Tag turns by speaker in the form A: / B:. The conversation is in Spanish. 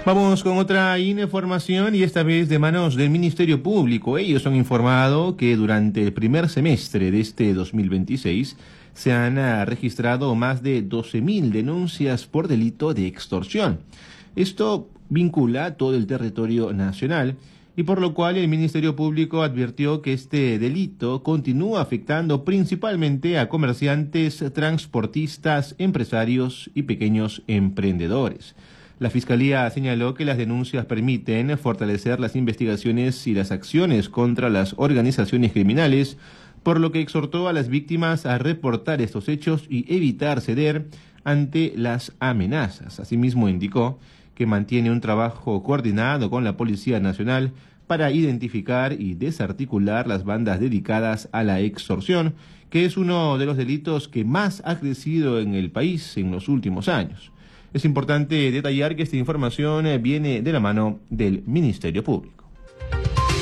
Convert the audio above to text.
A: Vamos con otra información y esta vez de manos del Ministerio Público. Ellos han informado que durante el primer semestre de este 2026 se han registrado más de 12.000 denuncias por delito de extorsión. Esto vincula a todo el territorio nacional y por lo cual el Ministerio Público advirtió que este delito continúa afectando principalmente a comerciantes, transportistas, empresarios y pequeños emprendedores. La Fiscalía señaló que las denuncias permiten fortalecer las investigaciones y las acciones contra las organizaciones criminales, por lo que exhortó a las víctimas a reportar estos hechos y evitar ceder ante las amenazas. Asimismo, indicó que mantiene un trabajo coordinado con la Policía Nacional para identificar y desarticular las bandas dedicadas a la extorsión, que es uno de los delitos que más ha crecido en el país en los últimos años. Es importante detallar que esta información viene de la mano del Ministerio Público.